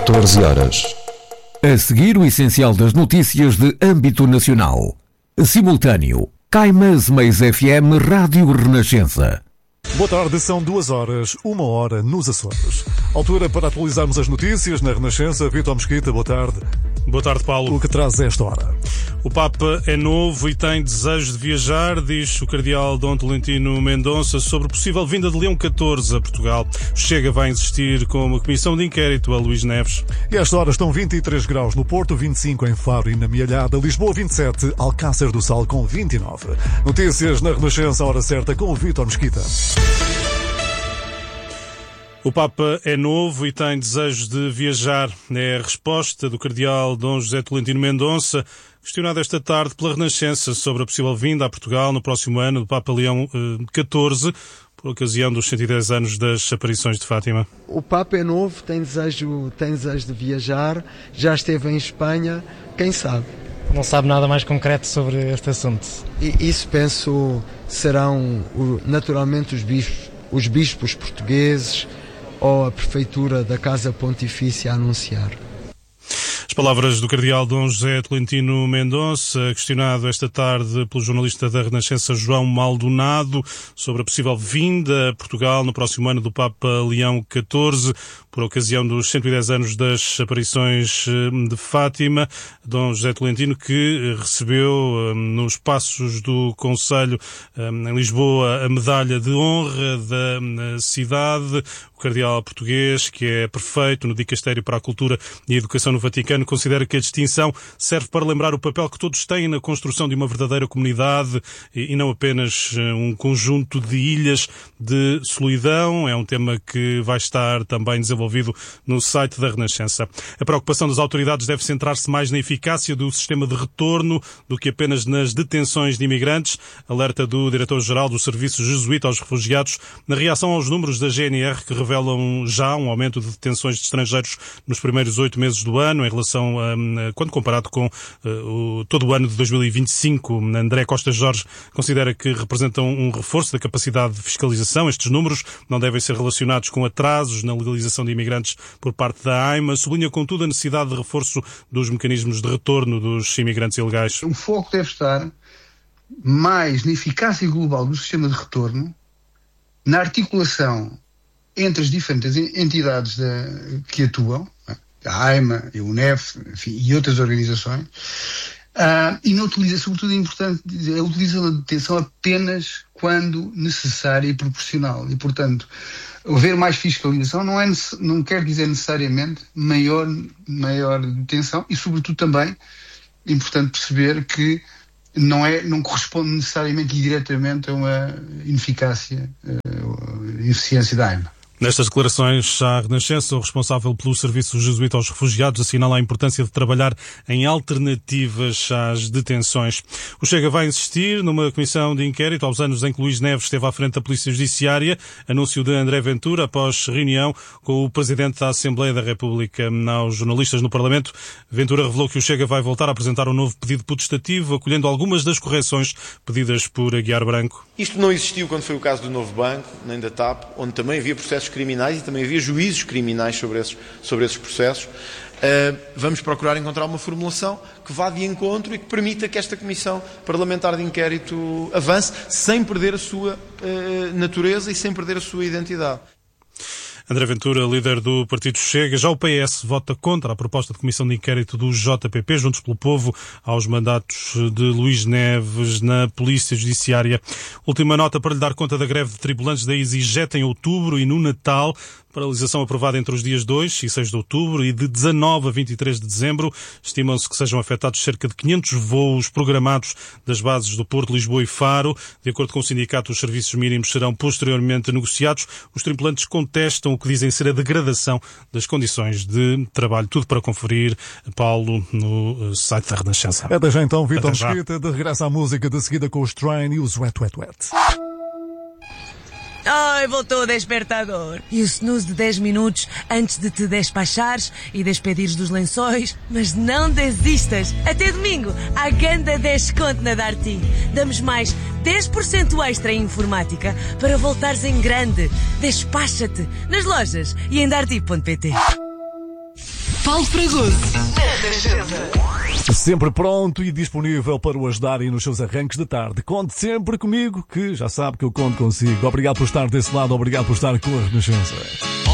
14 horas. A seguir, o essencial das notícias de âmbito nacional. Simultâneo. Caimas Mais FM Rádio Renascença. Boa tarde, são 2 horas, 1 hora nos Açores. Altura para atualizarmos as notícias na Renascença. Vítor Mesquita, boa tarde. Boa tarde, Paulo. O que traz esta hora? O Papa é novo e tem desejo de viajar, diz o cardeal Dom Tolentino Mendonça, sobre possível vinda de Leão XIV a Portugal. Chega vai insistir com uma comissão de inquérito a Luís Neves. E esta hora estão 23 graus no Porto, 25 em Faro e na Mialhada, Lisboa 27, Alcácer do Sal com 29. Notícias na Renascença, hora certa, com o Vítor Mesquita. O Papa é novo e tem desejo de viajar. É a resposta do cardeal Dom José Tolentino Mendonça, questionado esta tarde pela Renascença sobre a possível vinda a Portugal no próximo ano do Papa Leão XIV, por ocasião dos 110 anos das aparições de Fátima. O Papa é novo, tem desejo de viajar, já esteve em Espanha, quem sabe? Não sabe nada mais concreto sobre este assunto. E isso, penso, serão naturalmente os bispos portugueses ou a prefeitura da Casa Pontifícia a anunciar. As palavras do cardeal Dom José Tolentino Mendonça, questionado esta tarde pelo jornalista da Renascença João Maldonado sobre a possível vinda a Portugal no próximo ano do Papa Leão XIV, por ocasião dos 110 anos das aparições de Fátima. Dom José Tolentino, que recebeu nos passos do Conselho em Lisboa a medalha de honra da cidade. O cardeal português, que é prefeito no Dicastério para a Cultura e a Educação no Vaticano, considera que a distinção serve para lembrar o papel que todos têm na construção de uma verdadeira comunidade e não apenas um conjunto de ilhas de solidão. É um tema que vai estar também desenvolvido no site da Renascença. A preocupação das autoridades deve centrar-se mais na eficácia do sistema de retorno do que apenas nas detenções de imigrantes, alerta do diretor-geral do Serviço Jesuíta aos Refugiados, na reação aos números da GNR que revelam já um aumento de detenções de estrangeiros nos primeiros 8 meses do ano, em relação quando comparado com todo o ano de 2025. André Costa Jorge considera que representam um reforço da capacidade de fiscalização. Estes números não devem ser relacionados com atrasos na legalização de imigrantes por parte da AIMA. Sublinha, contudo, a necessidade de reforço dos mecanismos de retorno dos imigrantes ilegais. O foco deve estar mais na eficácia global do sistema de retorno, na articulação entre as diferentes entidades que atuam, a AIMA, a UNEF, enfim, e outras organizações, e na utilização, sobretudo é importante dizer, a utilização da detenção apenas quando necessária e proporcional. E, portanto, haver mais fiscalização não quer dizer necessariamente maior detenção, e, sobretudo, também é importante perceber que não corresponde necessariamente e diretamente a uma ineficácia e eficiência da AIMA. Nestas declarações à Renascença, o responsável pelo Serviço Jesuíta aos Refugiados assinala a importância de trabalhar em alternativas às detenções. O Chega vai insistir numa comissão de inquérito aos anos em que Luís Neves esteve à frente da Polícia Judiciária, anúncio de André Ventura após reunião com o Presidente da Assembleia da República. Aos jornalistas no Parlamento, Ventura revelou que o Chega vai voltar a apresentar um novo pedido potestativo, acolhendo algumas das correções pedidas por Aguiar Branco. Isto não existiu quando foi o caso do Novo Banco, nem da TAP, onde também havia processos criminais e também havia juízos criminais sobre esses processos. Vamos procurar encontrar uma formulação que vá de encontro e que permita que esta Comissão Parlamentar de Inquérito avance sem perder a sua natureza e sem perder a sua identidade. André Ventura, líder do Partido Chega. Já o PS vota contra a proposta de comissão de inquérito do JPP, Juntos pelo Povo, aos mandatos de Luís Neves na Polícia Judiciária. Última nota para lhe dar conta da greve de tripulantes da EasyJet em outubro e no Natal. Paralisação aprovada entre os dias 2 e 6 de outubro e de 19 a 23 de dezembro. Estimam-se que sejam afetados cerca de 500 voos programados das bases do Porto, Lisboa e Faro. De acordo com o sindicato, os serviços mínimos serão posteriormente negociados. Os tripulantes contestam o que dizem ser a degradação das condições de trabalho. Tudo para conferir, Paulo, no site da Renascença. Até já então, Vítor Mesquita, de regresso à música, de seguida com os Train e os Wet Wet Wet. Ai, voltou o despertador. E o snooze de 10 minutos antes de te despachares e despedires dos lençóis. Mas não desistas. Até domingo, há ganda desconto na Darty. Damos mais 10% extra em informática para voltares em grande. Despacha-te nas lojas e em darty.pt. Paulo Fragoso, na Renascença. Sempre pronto e disponível para o ajudarem nos seus arranques de tarde. Conte sempre comigo, que já sabe que eu conto consigo. Obrigado por estar desse lado, obrigado por estar com a Renascença.